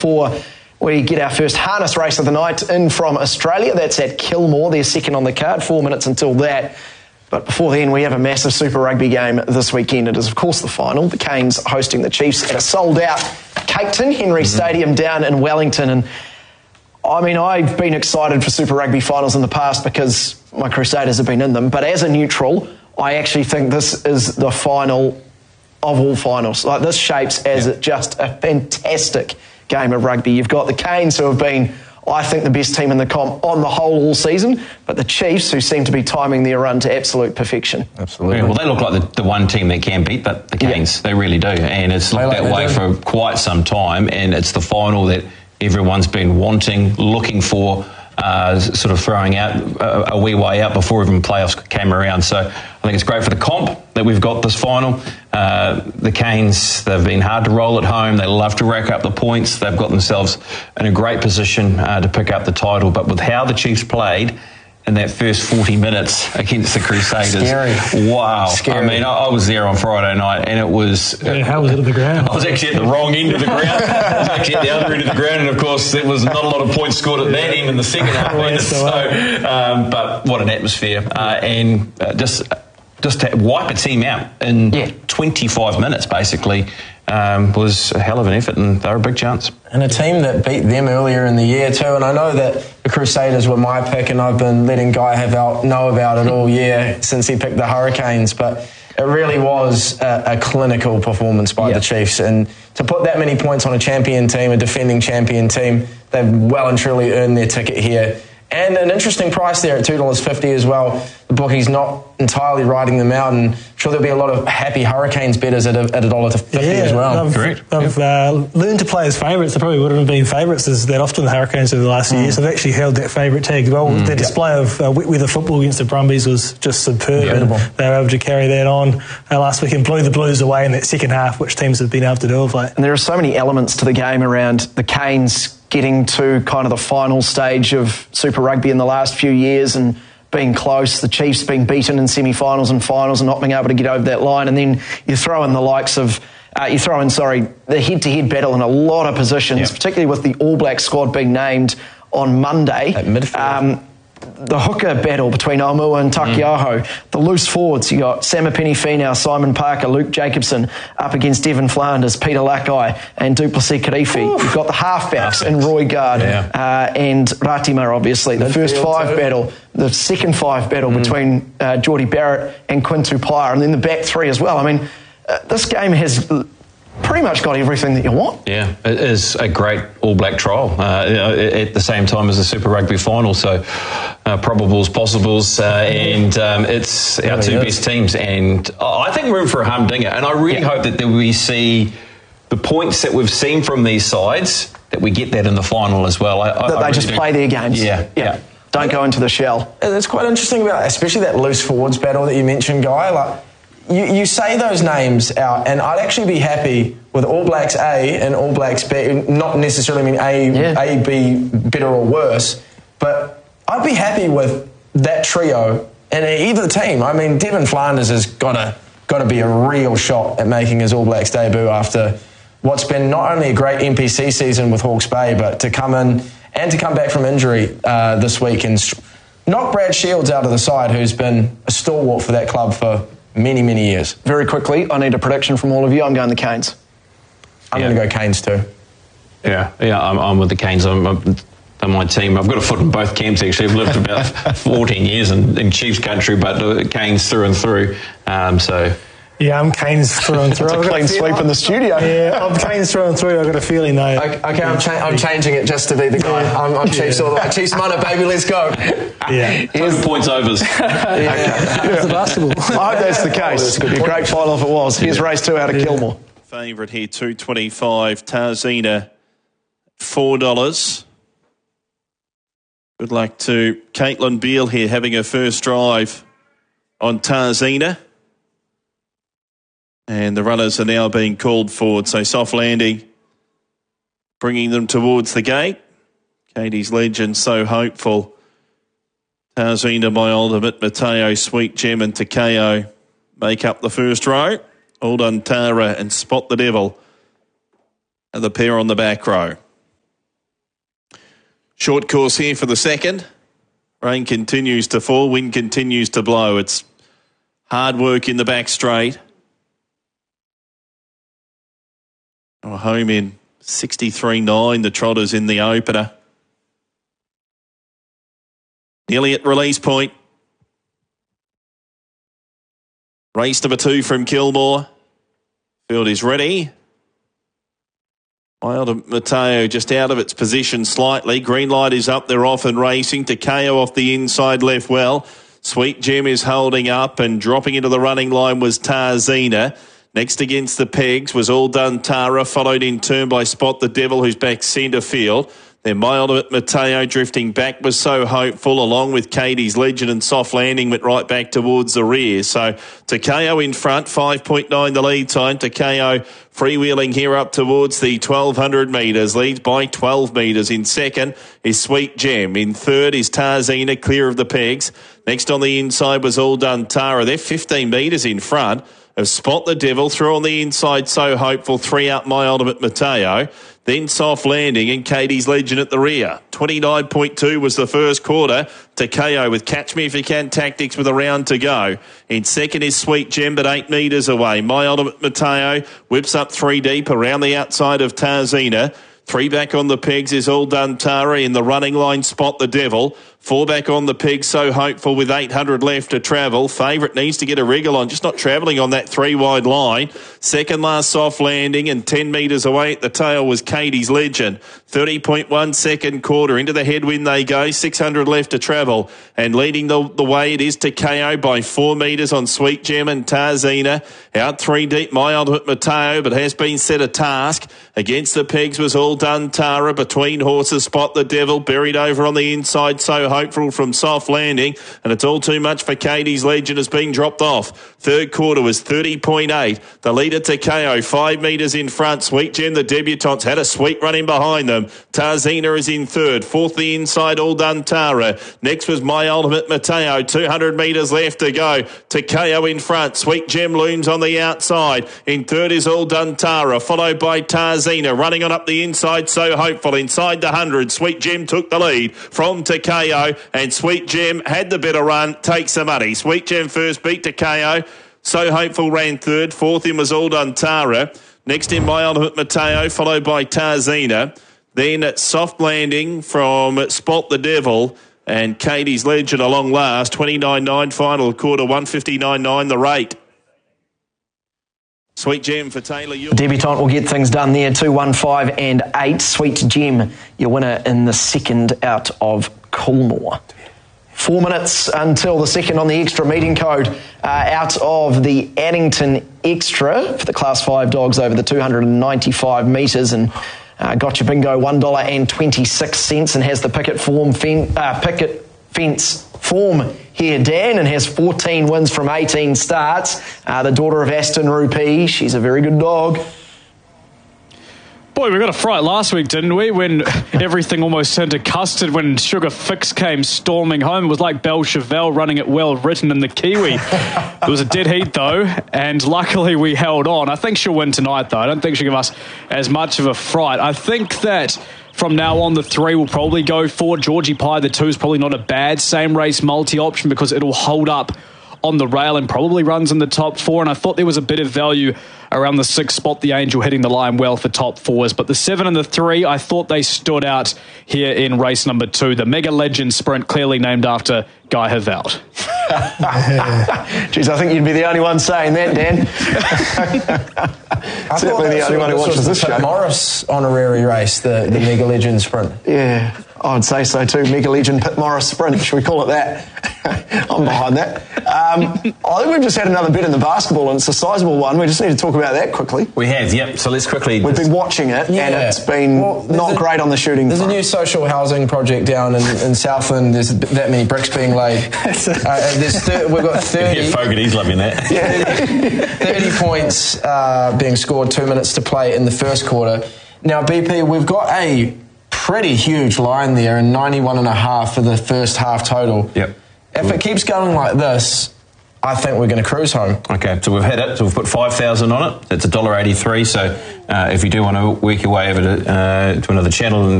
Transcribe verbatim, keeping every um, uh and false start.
Before we get our first harness race of the night in from Australia, that's at Kilmore. They're second on the card, four minutes until that. But before then, we have a massive Super Rugby game this weekend. It is, of course, the final. The Canes hosting the Chiefs at a sold-out Cape Town Henry mm-hmm. Stadium down in Wellington. And I mean, I've been excited for Super Rugby finals in the past because my Crusaders have been in them. But as a neutral, I actually think this is the final of all finals. Like, this shapes as yeah. just a fantastic game of rugby. You've got the Canes, who have been, I think, the best team in the comp on the whole all season, but the Chiefs, who seem to be timing their run to absolute perfection. Absolutely. Yeah, well, they look like the, the one team they can beat, but the Canes, yeah. they really do. And it's looked like that way do. for quite some time, and it's the final that everyone's been wanting, looking for, uh, sort of throwing out a, a wee way out before even playoffs came around. So I think it's great for the comp that we've got this final. Uh, the Canes, they've been hard to roll at home. They love to rack up the points. They've got themselves in a great position uh, to pick up the title. But with how the Chiefs played in that first forty minutes against the Crusaders, scary. Wow. Scary. I mean, I, I was there on Friday night, and it was... Yeah, how was it at the ground? I was actually at the wrong end of the ground. I was actually at the other end of the ground, and of course there was not a lot of points scored at that end in the second half. Yeah, so, um, but what an atmosphere. Uh, and uh, just... Just to wipe a team out in yeah. twenty-five minutes, basically, um, was a hell of an effort, and they were a big chance. And a team that beat them earlier in the year too. And I know that the Crusaders were my pick, and I've been letting Guy have out, know about it all year since he picked the Hurricanes. But it really was a, a clinical performance by yeah. the Chiefs. And to put that many points on a champion team, a defending champion team, they've well and truly earned their ticket here. And an interesting price there at two dollars fifty as well. The bookie's not entirely riding them out, and I'm sure there'll be a lot of happy Hurricanes bettors at a, at a dollar fifty yeah, as well. I've, Correct. I've uh, learned to play as favourites. They probably wouldn't have been favourites as that often, the Hurricanes, over the last few mm. years. They've actually held that favourite tag as well. Mm. Their display yep. of uh, wet weather football against the Brumbies was just superb. Beautiful. And they were able to carry that on uh, last week and blew the Blues away in that second half, which teams have been able to do of late. And there are so many elements to the game around the Canes getting to kind of the final stage of Super Rugby in the last few years and being close, the Chiefs being beaten in semi-finals and finals and not being able to get over that line, and then you throw in the likes of, uh, you throw in, sorry, the head-to-head battle in a lot of positions, yeah. particularly with the All Black squad being named on Monday. At midfield. Um, the hooker battle between Aumua and Takiaho, mm. the loose forwards, you got Samipeni Finau, Simon Parker, Luke Jacobson up against Devin Flanders, Peter Lakai and Duplessis Kirifi. Oof. You've got the halfbacks in Roy Gard yeah. uh, and Ratima, obviously. The Midfield first five too. battle, the second five battle mm. between uh, Geordie Barrett and Quinn Tupaia, and then the back three as well. I mean, uh, this game has pretty much got everything that you want. Yeah, it is a great All Black trial uh, at the same time as the Super Rugby final. So uh, probables, possibles, uh, and um, it's our really two is. best teams. And I think we're in for a humdinger. And I really yeah. hope that we see the points that we've seen from these sides, that we get that in the final as well. I, that I, they I really just do. play their games. Yeah, yeah. yeah. Don't go into the shell. It's quite interesting about, especially that loose forwards battle that you mentioned, Guy. Like, You, you say those names out, and I'd actually be happy with All Blacks A and All Blacks B. Not necessarily mean A, yeah. A, B, better or worse, but I'd be happy with that trio and either team. I mean, Devin Flanders has got to got to be a real shot at making his All Blacks debut after what's been not only a great N P C season with Hawke's Bay, but to come in and to come back from injury uh, this week and knock Brad Shields out of the side, who's been a stalwart for that club for many, many years. Very quickly, I need a prediction from all of you. I'm going the Canes. I'm yeah. going to go Canes too. Yeah, yeah, I'm, I'm with the Canes. I'm, I'm, they're my team. I've got a foot in both camps, actually. I've lived about fourteen years in, in Chiefs country, but the Canes through and through. Um, so... Yeah, I'm Canes through and through. It's a clean sweep in the studio. Yeah, I'm Canes through and through. I've got a feeling though. Okay, okay I'm, cha- I'm changing it just to be the guy. Yeah. I'm, I'm Chiefs yeah. all the way. Chiefs money, baby, let's go. Yeah. Here's the points overs. yeah. It's the basketball. I hope that's the case. It'd be a great final if it was. Here's yeah. race two out of yeah. Kilmore. Favourite here, two twenty-five. Tarzina, four dollars. Good luck to Caitlin Beale here, having her first drive on Tarzina. And the runners are now being called forward. So soft landing, bringing them towards the gate. Katie's Legend, so hopeful. Tarzina, My Ultimate, Mateo, Sweet Gem and Takeo make up the first row. All done Tara and Spot the Devil are the pair on the back row. Short course here for the second. Rain continues to fall, wind continues to blow. It's hard work in the back straight. Oh, home in sixty-three nine, the Trotters in the opener. Nearly at release point. Race number two from Kilmore. Field is ready. Wild Mateo just out of its position slightly. Green light is up. They're off and racing. Takeo off the inside left well. Sweet Gem is holding up, and dropping into the running line was Tarzina. Next against the pegs was All Done Tara, followed in turn by Spot the Devil, who's back centre field. Then Mild Mateo drifting back was So Hopeful, along with Katie's Legend, and Soft Landing went right back towards the rear. So Takeo in front, five point nine the lead time. Takeo freewheeling here up towards the twelve hundred metres, leads by twelve metres. In second is Sweet Gem. In third is Tarzina, clear of the pegs. Next on the inside was All Done Tara. They're fifteen metres in front of Spot the Devil. Through on the inside, So Hopeful. Three up, My Ultimate Mateo. Then Soft Landing and Katie's Legend at the rear. twenty-nine point two was the first quarter. Takeo with Catch Me If You Can tactics with a round to go. In second is Sweet Gem, but eight metres away. My Ultimate Mateo whips up three deep around the outside of Tarzina. Three back on the pegs is All Done Tara. In the running line, Spot the Devil. Four back on the pegs, So Hopeful, with eight hundred left to travel. Favourite needs to get a wriggle on, just not travelling on that three-wide line. Second last, Soft Landing, and ten metres away at the tail was Katie's Legend. thirty point one second quarter. Into the headwind they go, six hundred left to travel. And leading the, the way it is Takeo by four metres on Sweet Gem and Tarzina. Out three deep, My Ultimate Mateo, but has been set a task. Against the pegs was All Done Tara. Between horses, Spot the Devil, buried over on the inside, So Hopeful from Soft Landing, and it's all too much for Katie's Legend, has been dropped off. Third quarter was thirty point eight. The leader Takeo, five metres in front. Sweet Gem, the debutantes, had a sweet run in behind them. Tarzina is in third. Fourth the inside, All Done Tara. Next was My Ultimate Mateo. two hundred metres left to go. Takeo in front. Sweet Gem looms on the outside. In third is All Done Tara, followed by Tarzina. Running on up the inside, So Hopeful. Inside the one hundred, Sweet Gem took the lead from Takeo. And Sweet Gem had the better run, takes the money. Sweet Gem first beat Takeo. So Hopeful ran third. Fourth in was All Done Tara. Next in My Ultimate Mateo, followed by Tarzina. Then at Soft Landing from Spot the Devil and Katie's Legend along last. twenty-nine nine final quarter, one fifty-nine nine the rate. Sweet Gem for Taylor. The debutant will get things done there. Two, one, five, and eight. Sweet Gem, your winner in the second out of Coolmore. Four minutes until the second on the extra meeting code uh, out of the Addington Extra for the Class five dogs over the two hundred ninety-five metres, and uh, Gotcha Bingo one dollar and twenty-six cents, and has the picket form fen- uh, picket fence form here, Dan, and has fourteen wins from eighteen starts. Uh, the daughter of Aston Rupee, she's a very good dog. Boy, we got a fright last week, didn't we? When everything almost turned to custard when Sugar Fix came storming home. It was like Belle Chevelle running it well written in the Kiwi. It was a dead heat, though, and luckily we held on. I think she'll win tonight, though. I don't think she'll give us as much of a fright. I think that from now on, the three will probably go forward. Georgie Pie, the two, is probably not a bad same race multi-option because it'll hold up on the rail and probably runs in the top four. And I thought there was a bit of value around the sixth spot, the Angel hitting the line well for top fours. But the seven and the three, I thought they stood out here in race number two. The Mega Legend Sprint, clearly named after Guy Havelt. Jeez, I think you'd be the only one saying that, Dan. Certainly the only one who watches this show. Morris honorary race, the, the Mega Legend Sprint. Yeah, I'd say so too. Mega Legend Pit Morris Sprint, should we call it that? I'm behind that. Um, I think we've just had another bit in the basketball, and it's a sizable one. We just need to talk about that quickly. We have, yep. So let's quickly... We've been watching it, yeah. and it's been well, not a, great on the shooting There's front. a new social housing project down in, in Southland. There's that many bricks being laid. uh, there's thir- we've got thirty... Yeah, Fogarty's loving that. thirty, thirty points uh, being scored, two minutes to play in the first quarter. Now, B P, we've got a pretty huge line there, and ninety-one and a half for the first half total. Yep. If it keeps going like this, I think we're going to cruise home. Okay, so we've hit it. So we've put five thousand on it. That's one dollar eighty-three. So uh, if you do want to work your way over to, uh, to another channel and